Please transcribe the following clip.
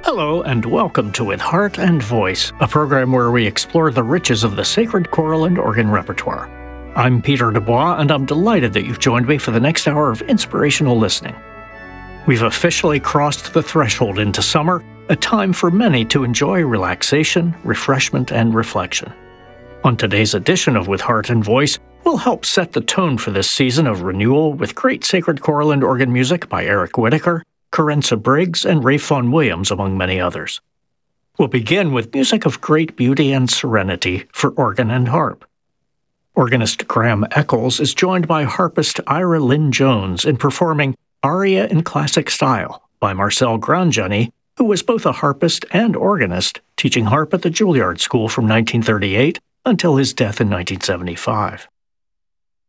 Hello, and welcome to With Heart and Voice, a program where we explore the riches of the sacred choral and organ repertoire. I'm Peter Dubois, and I'm delighted that you've joined me for the next hour of inspirational listening. We've officially crossed the threshold into summer, a time for many to enjoy relaxation, refreshment, and reflection. On today's edition of With Heart and Voice, we'll help set the tone for this season of renewal with great sacred choral and organ music by Eric Whitacre, Carenza Briggs, and Ralph Vaughan Williams, among many others. We'll begin with music of great beauty and serenity for organ and harp. Organist Graham Eccles is joined by harpist Ira Lynn Jones in performing Aria in Classic Style by Marcel Grangiani, who was both a harpist and organist, teaching harp at the Juilliard School from 1938 until his death in 1975.